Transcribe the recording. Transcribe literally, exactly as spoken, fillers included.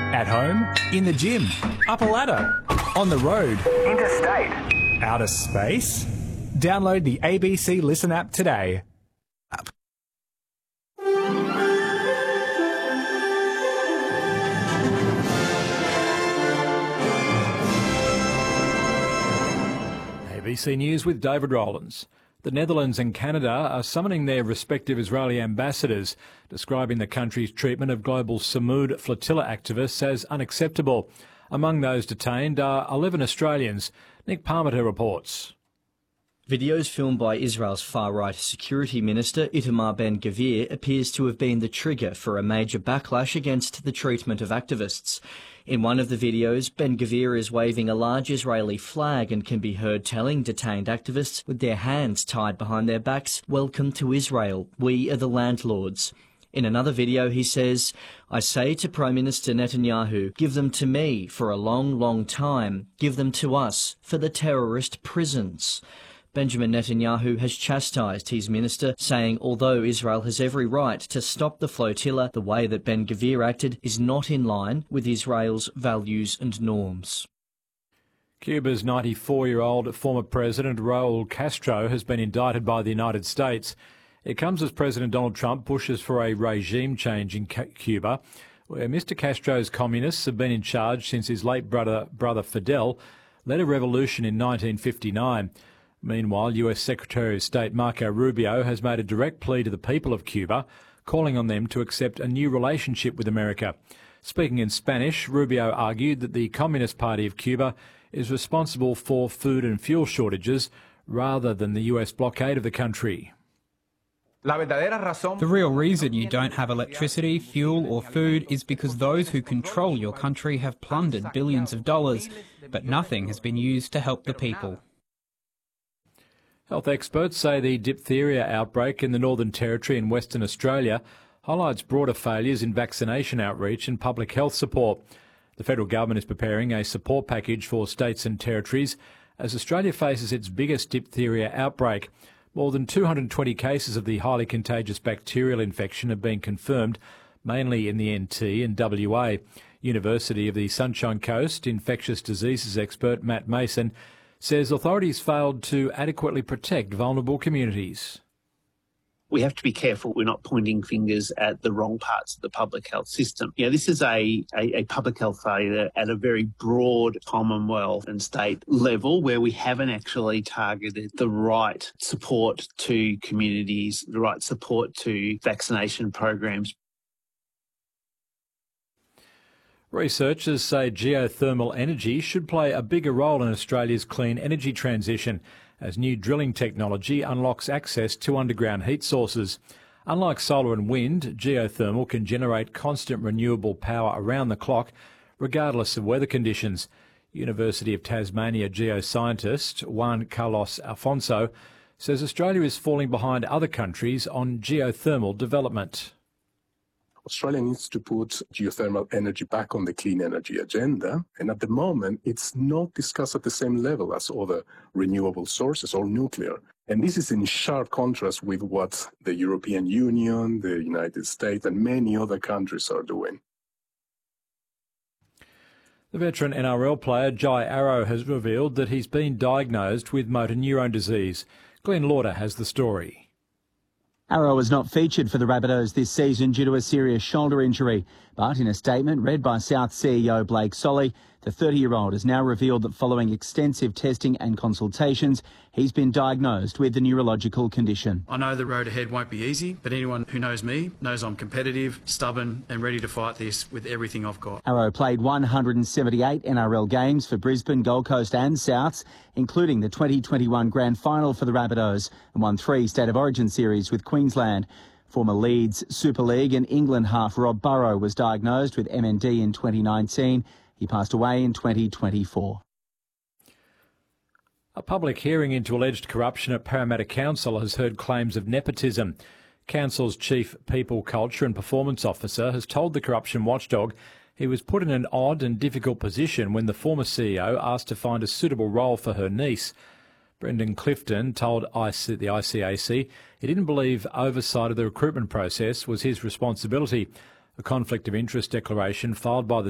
At home, in the gym, up a ladder, on the road, interstate, outer space? Download the A B C Listen app today. A B C News with David Rowlands. The Netherlands and Canada are summoning their respective Israeli ambassadors, describing the country's treatment of global Samud flotilla activists as unacceptable. Among those detained are eleven Australians. Nick Parmenter reports. Videos filmed by Israel's far-right security minister Itamar Ben-Gvir appears to have been the trigger for a major backlash against the treatment of activists. In one of the videos, Ben-Gvir is waving a large Israeli flag and can be heard telling detained activists with their hands tied behind their backs, "Welcome to Israel. We are the landlords." In another video, he says, "I say to Prime Minister Netanyahu, give them to me for a long, long time. Give them to us for the terrorist prisons." Benjamin Netanyahu has chastised his minister, saying although Israel has every right to stop the flotilla, the way that Ben-Gvir acted is not in line with Israel's values and norms. Cuba's ninety-four-year-old former president Raul Castro has been indicted by the United States. It comes as President Donald Trump pushes for a regime change in Cuba, where Mister Castro's communists have been in charge since his late brother, brother Fidel led a revolution in nineteen fifty-nine. Meanwhile, U S Secretary of State Marco Rubio has made a direct plea to the people of Cuba, calling on them to accept a new relationship with America. Speaking in Spanish, Rubio argued that the Communist Party of Cuba is responsible for food and fuel shortages rather than the U S blockade of the country. The real reason you don't have electricity, fuel or food is because those who control your country have plundered billions of dollars, but nothing has been used to help the people. Health experts say the diphtheria outbreak in the Northern Territory in Western Australia highlights broader failures in vaccination outreach and public health support. The federal government is preparing a support package for states and territories as Australia faces its biggest diphtheria outbreak. More than two hundred twenty cases of the highly contagious bacterial infection have been confirmed, mainly in the N T and W A. University of the Sunshine Coast infectious diseases expert Matt Mason says authorities failed to adequately protect vulnerable communities. We have to be careful we're not pointing fingers at the wrong parts of the public health system. You know, this is a, a, a public health failure at a very broad Commonwealth and state level where we haven't actually targeted the right support to communities, the right support to vaccination programs. Researchers say geothermal energy should play a bigger role in Australia's clean energy transition as new drilling technology unlocks access to underground heat sources. Unlike solar and wind, geothermal can generate constant renewable power around the clock, regardless of weather conditions. University of Tasmania geoscientist Juan Carlos Alfonso says Australia is falling behind other countries on geothermal development. Australia needs to put geothermal energy back on the clean energy agenda, and at the moment it's not discussed at the same level as other renewable sources or nuclear. And this is in sharp contrast with what the European Union, the United States and many other countries are doing. The veteran N R L player Jai Arrow has revealed that he's been diagnosed with motor neurone disease. Glenn Lauder has the story. Arrow was not featured for the Rabbitohs this season due to a serious shoulder injury. But in a statement read by South C E O Blake Solly, the thirty-year-old has now revealed that following extensive testing and consultations, he's been diagnosed with the neurological condition. I know the road ahead won't be easy, but anyone who knows me knows I'm competitive, stubborn and ready to fight this with everything I've got. Arrow played one hundred seventy-eight N R L games for Brisbane, Gold Coast and Souths, including the twenty twenty-one Grand Final for the Rabbitohs, and won three State of Origin series with Queensland. Former Leeds Super League and England half Rob Burrow was diagnosed with M N D in twenty nineteen. He passed away in twenty twenty-four. A public hearing into alleged corruption at Parramatta Council has heard claims of nepotism. Council's Chief People, Culture and Performance Officer has told the corruption watchdog he was put in an odd and difficult position when the former C E O asked to find a suitable role for her niece. Brendan Clifton told the I C A C he didn't believe oversight of the recruitment process was his responsibility. A conflict of interest declaration filed by the